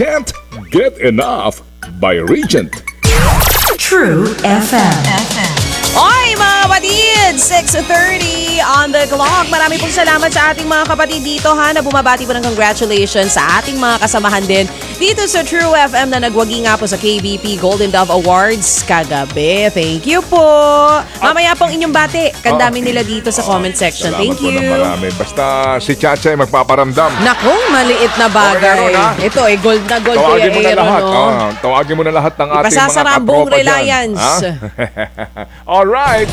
Can't Get Enough by Regent. True FM. Oy mga kapatid, 6:30 on the clock. Marami pong salamat sa ating mga kapatid dito na bumabati po ng congratulations sa ating mga kasamahan din dito sa True FM na nagwagi nga po sa KBP Golden Dove Awards kagabi. Thank you po. Mamaya pong inyong bati. Kandami nila dito sa comment section. Thank you. Marami. Basta si Chacha ay magpaparamdam. Naku, maliit na bagay. Ito gold na gold ko Tawagin mo na yung lahat. no? Tawagin mo na lahat ng ating mga Ipasasara ang buong Reliance. Alright.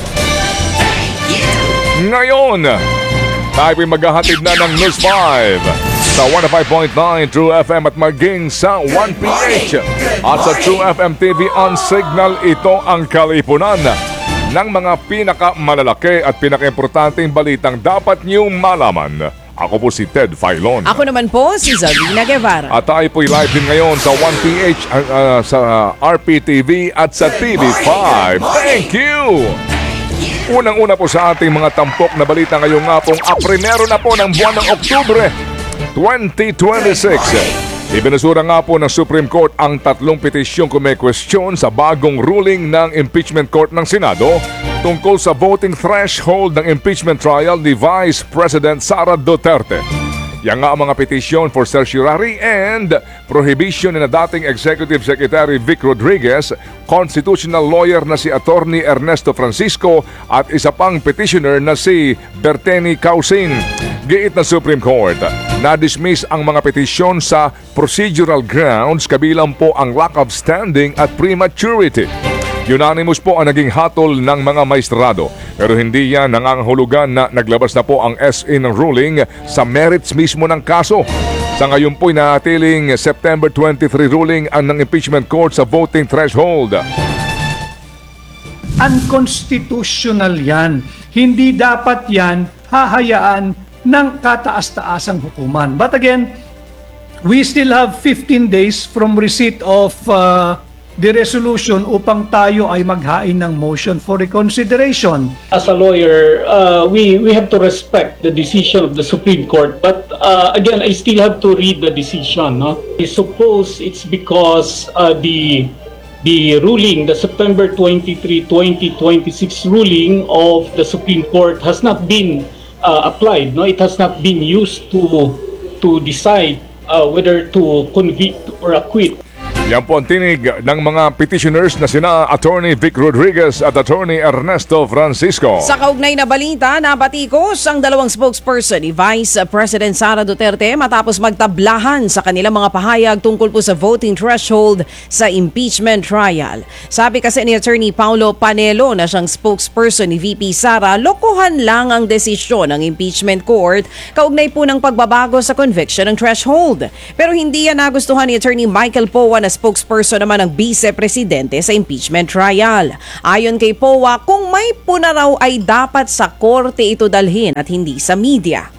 Ngayon, tayo ay maghahatid na ng News 5 sa 105.9 True FM at maging sa 1PH at sa True FM TV on Signal. Ito ang kalipunan ng mga pinakamalalaki at pinakaimportanteng balitang dapat niyong malaman. Ako po si Ted Filon. Ako naman po si Zalina Guevara. At tayo po'y live din ngayon sa 1PH, sa RPTV at sa TV5. Thank you! Unang-una po sa ating mga tampok na balita ngayong nga pong primero na po ng buwan ng Oktubre 2026. Ibinasura nga po ng Supreme Court ang 3 petisyong kumekwestiyon sa bagong ruling ng Impeachment Court ng Senado tungkol sa voting threshold ng impeachment trial ni Vice President Sara Duterte. Yan nga ang mga petisyon for certiorari and prohibition ni na dating Executive Secretary Vic Rodriguez, constitutional lawyer na si Attorney Ernesto Francisco at isa pang petitioner na si Berteni Causin. Giit na Supreme Court, na-dismiss ang mga petisyon sa procedural grounds kabilang po ang lack of standing at prematurity. Unanimous po ang naging hatol ng mga maestrado pero hindi yan nangangahulugan na naglabas na po ang SE ng ruling sa merits mismo ng kaso. Sa ngayon po'y natiling September 23 ruling ang ng impeachment court sa voting threshold. Unconstitutional yan. Hindi dapat yan hahayaan ng kataas-taasang hukuman. But again, we still have 15 days from receipt of the resolution upang tayo ay maghain ng motion for reconsideration. As a lawyer, we have to respect the decision of the Supreme Court. But again, I still have to read the decision. No? I suppose it's because the ruling, the September 23, 2026 ruling of the Supreme Court has not been applied. No, it has not been used to decide whether to convict or acquit. Yan po ang tinig ng mga petitioners na sina Attorney Vic Rodriguez at Attorney Ernesto Francisco. Sa kaugnay na balita, nabatikos ang dalawang spokesperson ni Vice President Sara Duterte matapos magtablahan sa kanilang mga pahayag tungkol po sa voting threshold sa impeachment trial. Sabi kasi ni Attorney Paulo Panelo na siyang spokesperson ni VP Sara, lokohan lang ang desisyon ng impeachment court kaugnay po ng pagbabago sa conviction ng threshold. Pero hindi yan nagustuhan ni Attorney Michael Powa na spokesperson naman ng vice-presidente sa impeachment trial. Ayon kay Powa, kung may puna raw ay dapat sa korte ito dalhin at hindi sa media.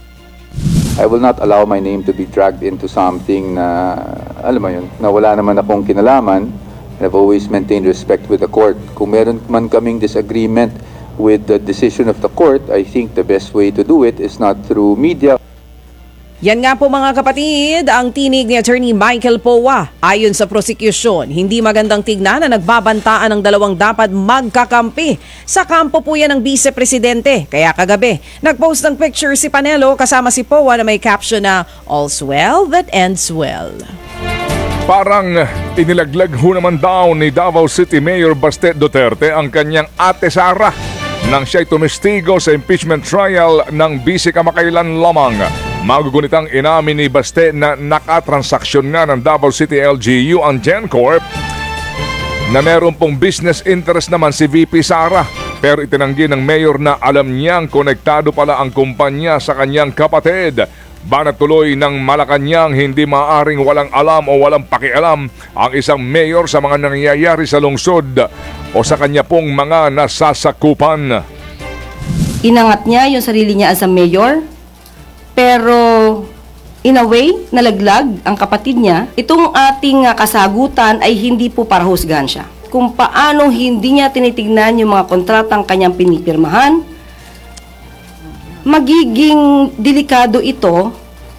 I will not allow my name to be dragged into something na, alam mo yun, na wala naman akong kinalaman. I've always maintained respect with the court. Kung meron man kaming disagreement with the decision of the court, I think the best way to do it is not through media. Yan nga po mga kapatid, ang tinig ni Attorney Michael Powa. Ayon sa prosecution, hindi magandang tignan na nagbabantaan ng dalawang dapat magkakampi. Sa kampo po yan ng vice-presidente. Kaya kagabi, nagpost ng picture si Panelo kasama si Powa na may caption na "All's well that ends well." Parang inilaglag ho naman daw ni Davao City Mayor Baste Duterte ang kanyang ate Sara nang siya'y tumestigo sa impeachment trial ng bise kamakailan lamang. Magugunitang inamin ni Baste na nakatransaksyon nga ng Davao City LGU ang GenCorp na meron pong business interest naman si VP Sara. Pero itinanggi ng mayor na alam niyang konektado pala ang kumpanya sa kanyang kapatid. Banat tuloy ng Malacanang hindi maaring walang alam o walang pakialam ang isang mayor sa mga nangyayari sa lungsod o sa kanya pong mga nasasakupan. Inangat niya yung sarili niya as a mayor, pero in a way, nalaglag ang kapatid niya. Itong ating kasagutan ay hindi po para husgahan siya. Kung paano hindi niya tinitignan yung mga kontratang kanyang pinipirmahan, magiging delikado ito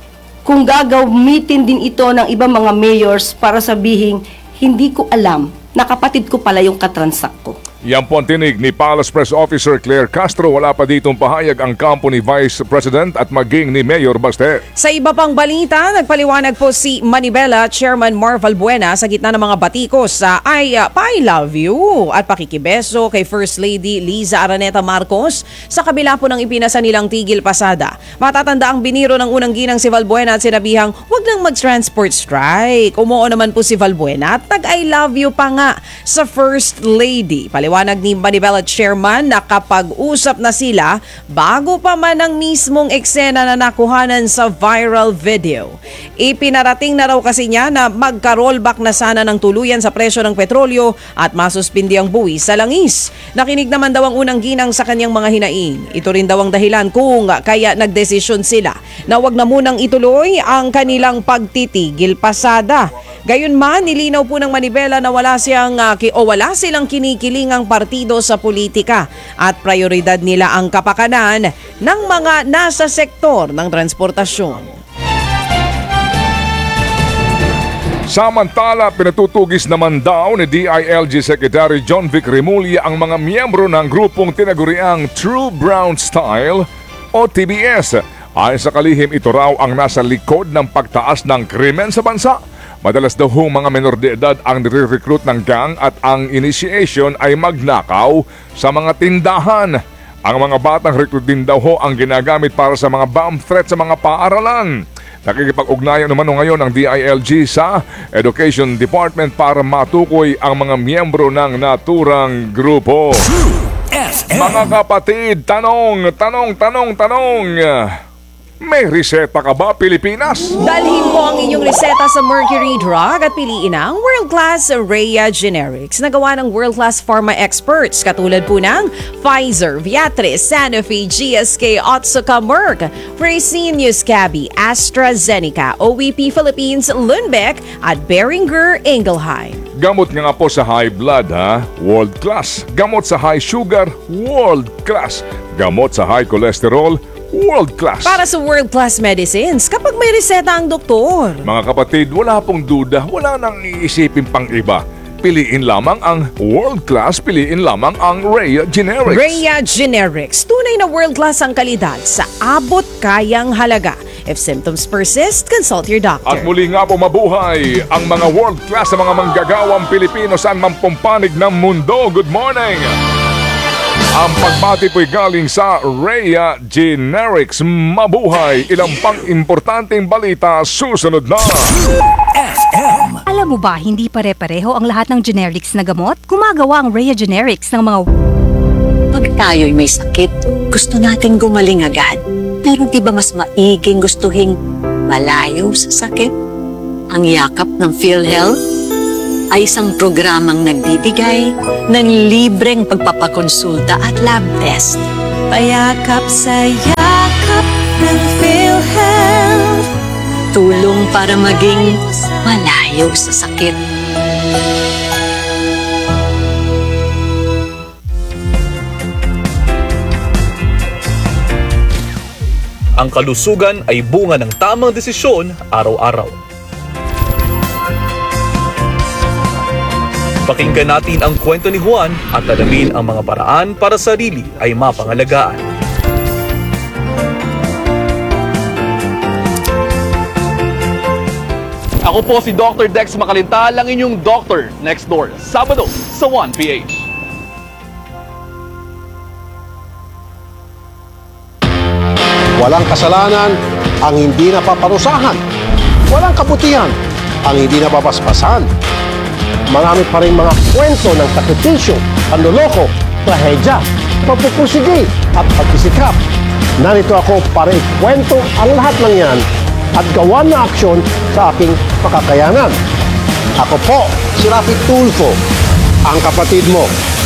kung gagamitin din ito ng ibang mga mayors para sabihin, hindi ko alam na kapatid ko pala yung katransak ko. Yan po ang tinig ni Palace Press Officer Claire Castro. Wala pa ditong pahayag ang kampo ni Vice President at maging ni Mayor Baste. Sa iba pang balita, nagpaliwanag po si Manibela Chairman Marval Buena sa gitna ng mga batikos sa I love you at pakikibeso kay First Lady Liza Araneta Marcos sa kabila po ng ipinasa nilang tigil pasada. Matatanda ang biniro ng unang ginang si Valbuena at sinabihang wag nang mag-transport strike. Umuo naman po si Valbuena at nag-I love you pa nga sa First Lady. Paliwanag ni Manibela Chairman na kapag-usap na sila bago pa man ang mismong eksena na nakuhanan sa viral video. Ipinarating na raw kasi niya na magka-rollback na sana ng tuluyan sa presyo ng petrolyo at masuspindi ang buwis sa langis. Nakinig naman daw ang unang ginang sa kanyang mga hinaing. Ito rin daw ang dahilan kung kaya nagdesisyon sila na wag na munang ituloy ang kanilang pagtitigil pasada. Gayunman, nilinaw po ng Manibela na wala silang kinikilingang partido sa politika at prioridad nila ang kapakanan ng mga nasa sektor ng transportasyon. Samantala, pinatutugis naman daw ni DILG Secretary John Vic Remulla ang mga miyembro ng grupong tinaguriang True Brown Style o TBS. Ayon sa kalihim, ito raw ang nasa likod ng pagtaas ng krimen sa bansa. Madalas daw mga menor de edad ang nire-recruit ng gang at ang initiation ay magnakaw sa mga tindahan. Ang mga batang recruit din daw ang ginagamit para sa mga bomb threat sa mga paaralan. Nakikipag-ugnayan naman ngayon ang DILG sa Education Department para matukoy ang mga miyembro ng naturang grupo. Mga kapatid, tanong. May reseta ka ba, Pilipinas? Dalhin po ang inyong reseta sa Mercury Drug at piliin ang world-class Rhea Generics na gawa ng world-class pharma experts katulad po ng Pfizer, Viatris, Sanofi, GSK, Otsuka, Merck, Fresenius Kabi, AstraZeneca, OEP Philippines, Lundbeck at Boehringer Ingelheim. Gamot nga po sa high blood, world class. Gamot sa high sugar, world class. Gamot sa high cholesterol, world class. Para sa world-class medicines, kapag may reseta ang doktor. Mga kapatid, wala pong duda, wala nang iisipin pang iba. Piliin lamang ang world class, piliin lamang ang Rhea Generics. Rhea Generics, tunay na world-class ang kalidad sa abot kayang halaga. If symptoms persist, consult your doctor. At muli nga po mabuhay ang mga world class sa mga manggagawang Pilipino saan man panig ng mundo. Good morning! Ang pagbati po'y galing sa Rhea Generics. Mabuhay! Ilang pang importanteng balita susunod na. Alam mo ba, hindi pare-pareho ang lahat ng generics na gamot? Gumagawa ang Rhea Generics ng mga... Pag tayo'y may sakit, gusto nating gumaling agad. Pero di ba mas maiging gustuhin malayo sa sakit? Ang yakap ng PhilHealth ay isang programang nagbibigay ng libreng pagpapakonsulta at lab test. Payakap sa yakap ng PhilHealth. Tulong para maging malayo sa sakit. Ang kalusugan ay bunga ng tamang desisyon araw-araw. Pakinggan natin ang kwento ni Juan at alamin ang mga paraan para sarili ay mapangalagaan. Ako po si Dr. Dex Makalintal, ang inyong doctor next door, Sabado sa 1PH. Walang kasalanan ang hindi napaparusahan. Walang kabutihan ang hindi napapaspasan. Marami pa rin mga kwento ng sakripisyo, panloloko, trahedya, pagpupursige at pagsisikap. Narito ako para ikwento ang lahat ng yan at gawan na aksyon sa aking makakayanan. Ako po si Rafi Tulfo, ang kapatid mo